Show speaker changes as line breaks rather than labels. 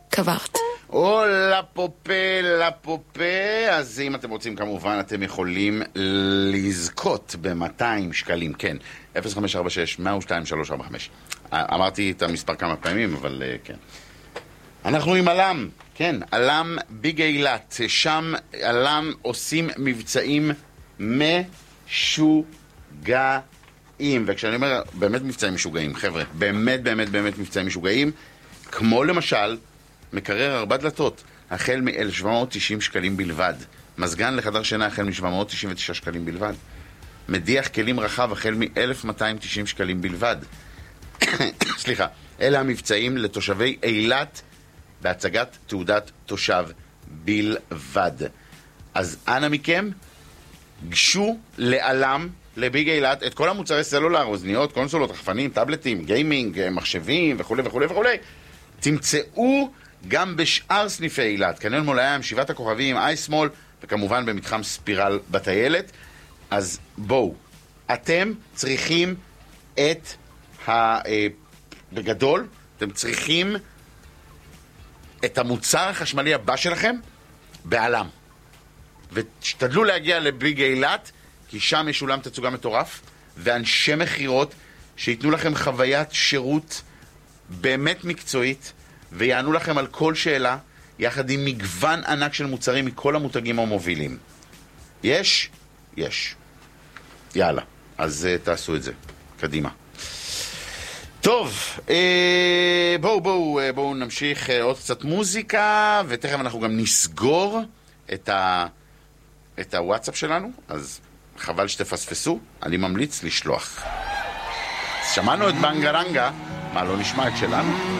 קברת.
או לפופה, לפופה. אז אם אתם רוצים כמובן אתם יכולים לזכות ב-200 שקלים, כן, 0546-102-345. אמרתי את המספר כמה פעמים, אבל כן. אנחנו עם אלם, כן, אלם ביג אילת. שם אלם עושים מבצעים משוגעים. וכשאני אומר באמת מבצעים משוגעים, חבר'ה, באמת באמת באמת מבצעים משוגעים, כמו למשל מקרר 4 דלתות החל מ-1,790 שקלים בלבד, מזגן לחדר שינה החל מ-799 שקלים בלבד, מדיח כלים רחב החל מ-1,290 שקלים בלבד. סליחה, אלה המבצעים לתושבי אילת בהצגת תעודת תושב בלבד. אז אנא מכם, גשו לאלם, לביג אילת, את כל המוצרי סלולר, אוזניות, קונסולות, רחפנים, טאבלטים, גיימינג, מחשבים וכו' וכו' וכו'. תמצאו גם בשאר סניפי אילת, קניון מול הים, שבעת הכוכבים, אייסמול, וכמובן במתחם ספירל בטיילת. אז בואו, אתם צריכים בגדול, אתם צריכים את המוצר החשמלי הבא שלכם בעלם. ותשתדלו להגיע לביג אילת, כי שם יש אולם תצוגה מטורף, ואנשי מחירות שיתנו לכם חוויית שירות באמת מקצועית, ויענו לכם על כל שאלה, יחד עם מגוון ענק של מוצרים מכל המותגים המובילים. יש? יש. יאללה, אז תעשו את זה. קדימה. טוב, בואו נמשיך עוד קצת מוזיקה, ותכף אנחנו גם נסגור את הוואטסאפ שלנו, אז חבל שתפספסו, אני ממליץ לשלוח. שמענו את בנגרנגה, מה לא נשמע את שלנו?